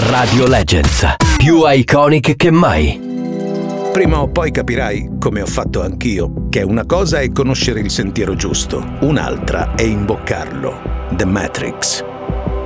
Radio Legends, più iconic che mai. Prima o poi capirai, come ho fatto anch'io, che una cosa è conoscere il sentiero giusto, un'altra è imboccarlo. The Matrix.